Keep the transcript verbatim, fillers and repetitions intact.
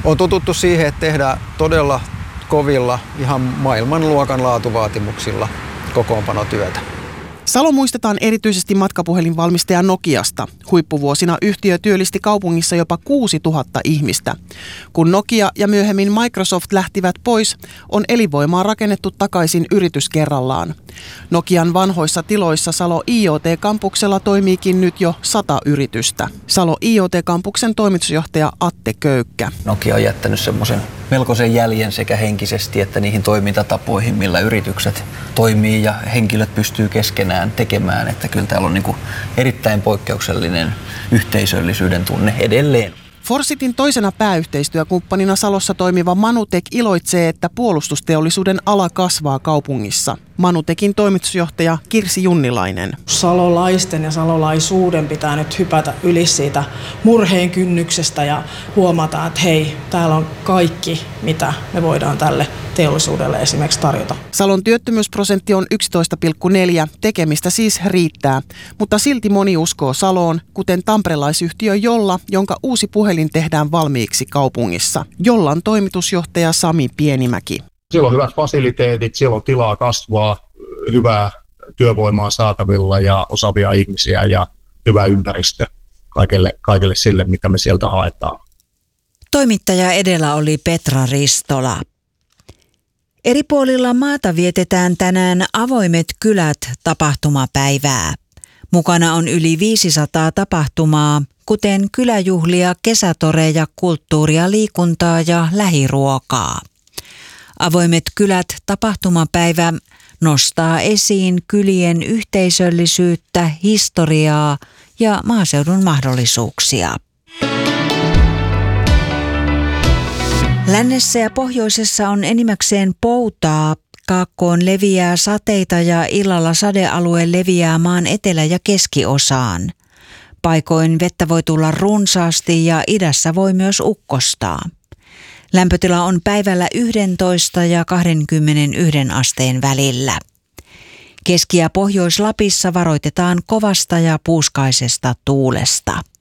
On totuttu siihen, että tehdään todella kovilla, ihan maailmanluokan laatuvaatimuksilla kokoonpanotyötä. Salo muistetaan erityisesti matkapuhelinvalmistaja Nokiasta. Huippuvuosina yhtiö työllisti kaupungissa jopa kuusituhatta ihmistä. Kun Nokia ja myöhemmin Microsoft lähtivät pois, on elinvoimaa rakennettu takaisin yritys kerrallaan. Nokian vanhoissa tiloissa Salo I O T-kampuksella toimiikin nyt jo sata yritystä. Salo I O T-kampuksen toimitusjohtaja Atte Köykkä. Nokia on jättänyt semmoisen melkoisen jäljen sekä henkisesti että niihin toimintatapoihin, millä yritykset toimii ja henkilöt pystyy keskenään tekemään. Että kyllä täällä on niin kuin erittäin poikkeuksellinen yhteisöllisyyden tunne edelleen. Forsitin toisena pääyhteistyökumppanina Salossa toimiva Manutek iloitsee, että puolustusteollisuuden ala kasvaa kaupungissa. Manutekin toimitusjohtaja Kirsi Junnilainen. Salolaisten ja salolaisuuden pitää nyt hypätä yli siitä murheen kynnyksestä ja huomata, että hei, täällä on kaikki, mitä me voidaan tälle teollisuudelle esimerkiksi tarjota. Salon työttömyysprosentti on yksitoista pilkku neljä, tekemistä siis riittää, mutta silti moni uskoo Saloon, kuten tamperelaisyhtiö Jolla, jonka uusi puhelin tehdään valmiiksi kaupungissa. Jollan toimitusjohtaja Sami Pienimäki. Siellä on hyvät fasiliteetit, siellä on tilaa kasvaa, hyvää työvoimaa saatavilla ja osaavia ihmisiä ja hyvä ympäristö kaikelle, kaikelle sille, mitä me sieltä haetaan. Toimittaja edellä oli Petra Ristola. Eri puolilla maata vietetään tänään Avoimet kylät -tapahtumapäivää. Mukana on yli viisisataa tapahtumaa, kuten kyläjuhlia, kesätoreja, kulttuuria, liikuntaa ja lähiruokaa. Avoimet kylät -tapahtumapäivä nostaa esiin kylien yhteisöllisyyttä, historiaa ja maaseudun mahdollisuuksia. Lännessä ja pohjoisessa on enimmäkseen poutaa, kaakkoon leviää sateita ja illalla sadealue leviää maan etelä- ja keskiosaan. Paikoin vettä voi tulla runsaasti ja idässä voi myös ukkostaa. Lämpötila on päivällä yksitoista ja kaksikymmentäyksi asteen välillä. Keski- ja Pohjois-Lapissa varoitetaan kovasta ja puuskaisesta tuulesta.